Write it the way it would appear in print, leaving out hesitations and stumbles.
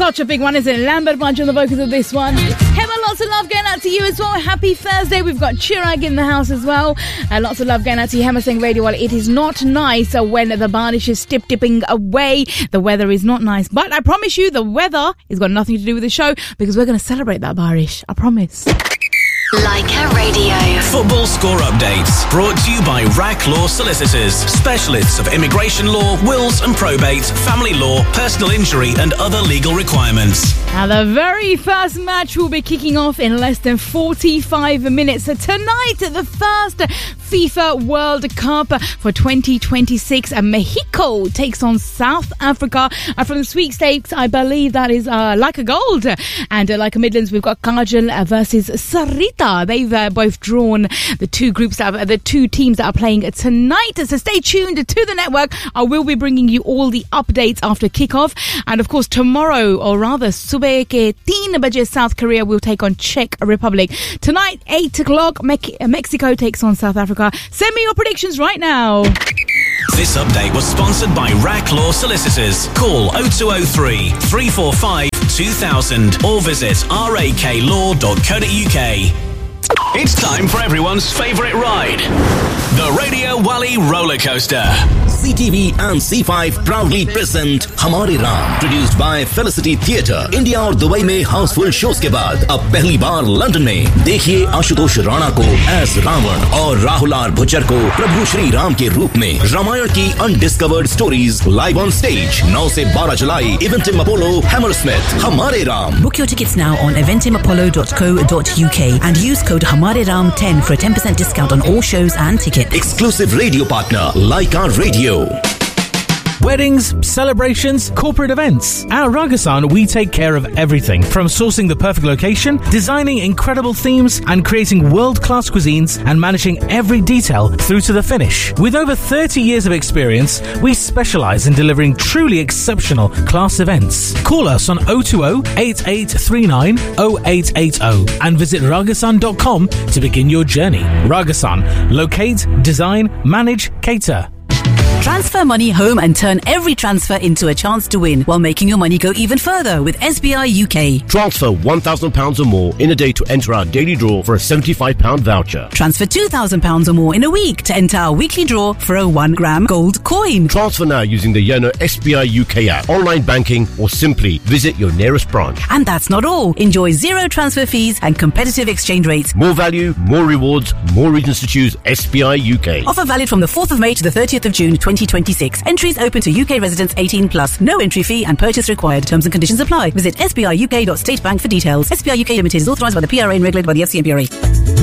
such a big one, isn't it? Lambert Bunch on the vocals of this one. Hema, lots of love going out to you as well. Happy Thursday. We've got Chirag in the house as well. Lots of love going out to you. Hema saying, Radio Wali, it is not nice when the barish is tipping away. The weather is not nice. But I promise you, the weather has got nothing to do with the show because we're going to celebrate that barish. I promise. Leica Radio. Football score updates brought to you by RAC Law Solicitors, specialists of immigration law, wills and probate, family law, personal injury and other legal requirements. Now the very first match will be kicking off in less than 45 minutes. So tonight, the first FIFA World Cup for 2026. Mexico takes on South Africa. From the sweepstakes, I believe that is Leica Gold. And Leica Midlands, we've got Kajal versus Sarita. They've both drawn the two teams that are playing tonight. So stay tuned to the network. I will be bringing you all the updates after kickoff. And of course, tomorrow, or rather, subah ke 3 baje, South Korea will take on Czech Republic. Tonight, 8 o'clock, Mexico takes on South Africa. Send me your predictions right now. This update was sponsored by RAC Law Solicitors. Call 0203 345 2000 or visit raklaw.co.uk. It's time for everyone's favourite ride, the Radio Wali roller coaster. CTV and C5 proudly present Hamare Ram, produced by Felicity Theatre, India और Dubai में Housefull shows के बाद अब पहली बार London में देखिए आशुतोष राणा को as Ravan और राहुल आर भुच्चर को प्रभु श्री राम के रूप में रामायण की undiscovered stories live on stage 9 से 12 जुलाई इवेंटिम अपोलो हैमरस्मिथ हमारे Ram. Book your tickets now on eventimapollo.co.uk and use code Hamare Ram 10 for a 10% discount on all shows and tickets. Exclusive radio partner Leica Radio. Weddings, celebrations, corporate events. At Ragasan, we take care of everything from sourcing the perfect location, designing incredible themes, and creating world-class cuisines and managing every detail through to the finish. With over 30 years of experience, we specialize in delivering truly exceptional class events. Call us on 020-8839 0880 and visit ragasan.com to begin your journey. Ragasan. Locate, design, manage, cater. Transfer money home and turn every transfer into a chance to win while making your money go even further with SBI UK. Transfer £1,000 or more in a day to enter our daily draw for a £75 voucher. Transfer £2,000 or more in a week to enter our weekly draw for a 1 gram gold coin. Transfer now using the Yono SBI UK app, online banking or simply visit your nearest branch. And that's not all. Enjoy zero transfer fees and competitive exchange rates. More value, more rewards, more reasons to choose SBI UK. Offer valid from the 4th of May to the 30th of June 2026. Entries open to UK residents 18+. No entry fee and purchase required. Terms and conditions apply. Visit sbiuk.statebank for details. SBI UK Limited is authorised by the PRA and regulated by the FCA.